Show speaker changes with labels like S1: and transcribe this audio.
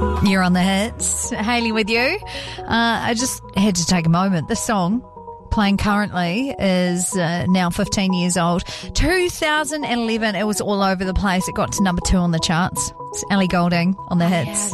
S1: You're on the hits. Hayley with you. I just had to take a moment. The song playing currently is now 15 years old. 2011, it was all over the place. It got to number 2 on the charts. It's Ellie Goulding on the hits.